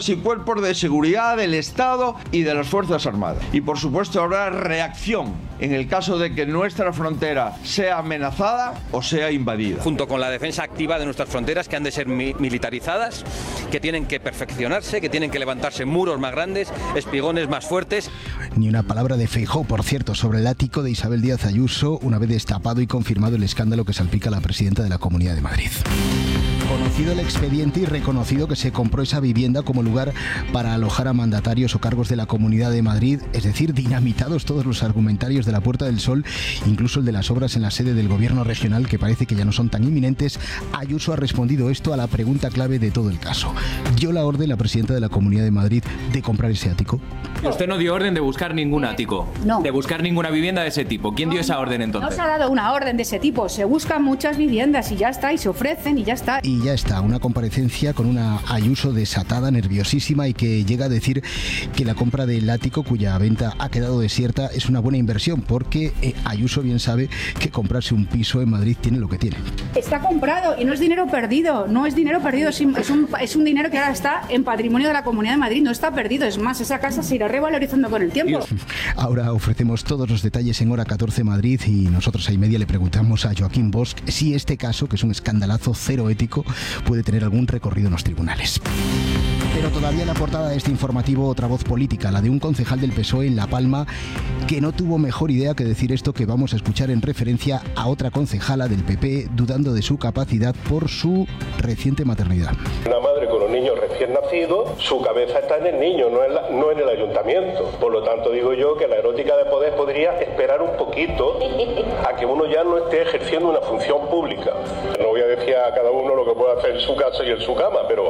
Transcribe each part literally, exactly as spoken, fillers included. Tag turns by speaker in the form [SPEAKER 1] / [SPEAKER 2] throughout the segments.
[SPEAKER 1] y cuerpos de seguridad del Estado y de las Fuerzas Armadas. Y por supuesto habrá reacción en el caso de que nuestra frontera sea amenazada o sea invadida.
[SPEAKER 2] Junto con la defensa activa de nuestras fronteras, que han de ser mi- militarizadas, que tienen que perfeccionarse, que tienen que levantarse muros más grandes, espigones más fuertes.
[SPEAKER 3] Ni una palabra de Feijóo, por cierto, sobre el ático de Isabel Díaz Ayuso, una vez destapado y confirmado el escándalo que salpica a la presidenta de la Comunidad de Madrid. Conocido el expediente y reconocido que se compró esa vivienda como lugar para alojar a mandatarios o cargos de la Comunidad de Madrid, es decir, dinamitados todos los argumentarios de la Puerta del Sol, incluso el de las obras en la sede del gobierno regional, que parece que ya no son tan inminentes, Ayuso ha respondido esto a la pregunta clave de todo el caso. ¿Dio la orden la presidenta de la Comunidad de Madrid de comprar ese ático?
[SPEAKER 4] Usted no dio orden de buscar ningún ático,
[SPEAKER 5] No.
[SPEAKER 4] de buscar ninguna vivienda de ese tipo. ¿Quién dio esa orden
[SPEAKER 5] No
[SPEAKER 4] entonces?
[SPEAKER 5] se ha dado una orden de ese tipo, se buscan muchas viviendas y ya está, y se ofrecen y ya está.
[SPEAKER 3] Y ya está, una comparecencia con una Ayuso desatada, nerviosísima, y que llega a decir que la compra del ático, cuya venta ha quedado desierta, es una buena inversión, porque eh, Ayuso bien sabe que comprarse un piso en Madrid tiene lo que tiene.
[SPEAKER 5] Está comprado y no es dinero perdido, no es dinero perdido, es un, es un, es un dinero que ahora está en patrimonio de la Comunidad de Madrid, no está perdido, es más, esa casa se irá revalorizando con el tiempo.
[SPEAKER 3] Ahora ofrecemos todos los detalles en Hora catorce Madrid, y nosotros a y media le preguntamos a Joaquín Bosch si este caso, que es un escandalazo cero ético, puede tener algún recorrido en los tribunales. Pero todavía en la portada de este informativo otra voz política, la de un concejal del P S O E en La Palma, que no tuvo mejor idea que decir esto que vamos a escuchar en referencia a otra concejala del P P dudando de su capacidad por su reciente maternidad.
[SPEAKER 6] Una madre con un niño recién nacido, su cabeza está en el niño, no en, la- no en el ayuntamiento. Por lo tanto, digo yo que la erótica de poder podría esperar un poquito a que uno ya no esté ejerciendo una función pública. No voy a decir a cada uno lo que puede hacer en su casa y en su cama, pero...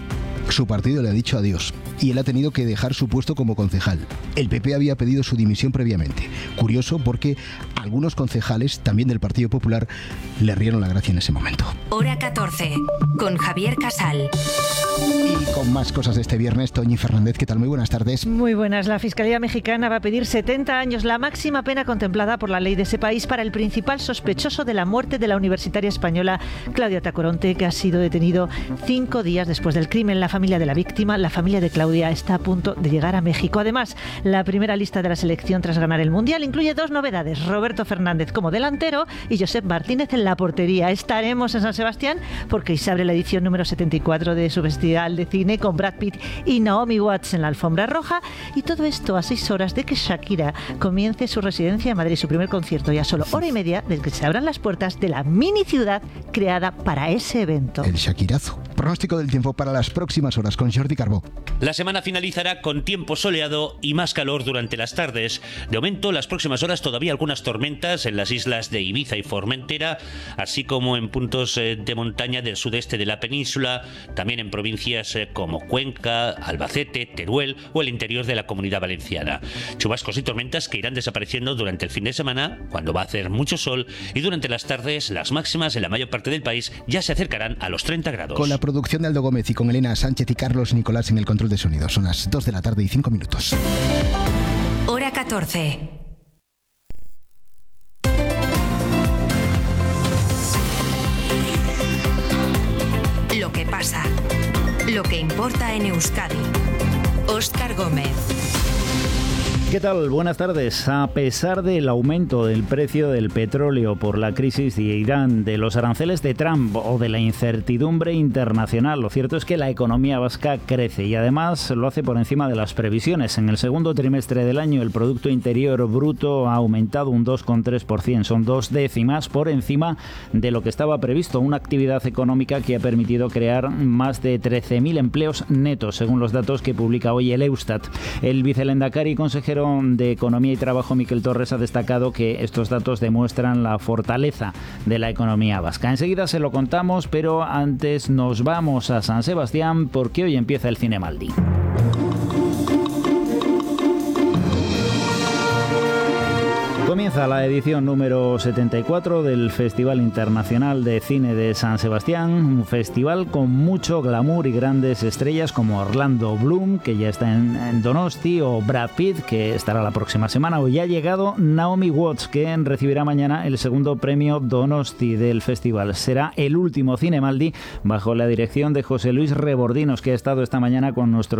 [SPEAKER 3] Su partido le ha dicho adiós y él ha tenido que dejar su puesto como concejal. El P P había pedido su dimisión previamente. Curioso, porque algunos concejales, también del Partido Popular, le rieron la gracia en ese momento.
[SPEAKER 7] Hora catorce, con Javier Casal.
[SPEAKER 3] Y con más cosas de este viernes, Toñi Fernández, ¿qué tal? Muy buenas tardes.
[SPEAKER 8] Muy buenas. La Fiscalía Mexicana va a pedir setenta años, la máxima pena contemplada por la ley de ese país, para el principal sospechoso de la muerte de la universitaria española Claudia Tacoronte, que ha sido detenido cinco días después del crimen. La familia de la víctima, la familia de Claudia, está a punto de llegar a México. Además, la primera lista de la selección tras ganar el Mundial incluye dos novedades: Roberto Fernández como delantero y Josep Martínez en la portería. Estaremos en San Sebastián porque hoy se abre la edición número setenta y cuatro de su Festival de Cine, con Brad Pitt y Naomi Watts en la alfombra roja, y todo esto a seis horas de que Shakira comience su residencia en Madrid, su primer concierto, y a solo hora y media de que se abran las puertas de la mini ciudad creada para ese evento.
[SPEAKER 3] El Shakirazo. Pronóstico del tiempo para las próximas horas con Jordi Carbó.
[SPEAKER 9] La semana finalizará con tiempo soleado y más calor durante las tardes. De momento, las próximas horas todavía algunas tormentas en las islas de Ibiza y Formentera, así como en puntos eh, de montaña del sudeste de la península, también en provincias eh, como Cuenca, Albacete, Teruel o el interior de la Comunidad Valenciana. Chubascos y tormentas que irán desapareciendo durante el fin de semana, cuando va a hacer mucho sol, y durante las tardes las máximas en la mayor parte del país ya se acercarán a los treinta grados.
[SPEAKER 3] Con la producción de Aldo Gómez y con Elena Sánchez y Carlos Nicolás en el control de sonido. Son las dos de la tarde y cinco minutos.
[SPEAKER 7] Hora catorce. Lo que pasa, lo que importa en Euskadi. Óscar Gómez.
[SPEAKER 10] ¿Qué tal? Buenas tardes. A pesar del aumento del precio del petróleo por la crisis de Irán, de los aranceles de Trump o de la incertidumbre internacional, lo cierto es que la economía vasca crece y además lo hace por encima de las previsiones. En el segundo trimestre del año el Producto Interior Bruto ha aumentado un dos coma tres por ciento. Son dos décimas por encima de lo que estaba previsto. Una actividad económica que ha permitido crear más de trece mil empleos netos, según los datos que publica hoy el Eustat. El vicelehendakari y consejero de Economía y Trabajo, Miquel Torres, ha destacado que estos datos demuestran la fortaleza de la economía vasca. Enseguida se lo contamos, pero antes nos vamos a San Sebastián porque hoy empieza el Cinemaldi. Comienza la edición número setenta y cuatro del Festival Internacional de Cine de San Sebastián, un festival con mucho glamour y grandes estrellas como Orlando Bloom, que ya está en, en Donosti, o Brad Pitt, que estará la próxima semana. Hoy ha llegado Naomi Watts, que recibirá mañana el segundo premio Donosti del festival. Será el último Cinemaldi bajo la dirección de José Luis Rebordinos, que ha estado esta mañana con nuestro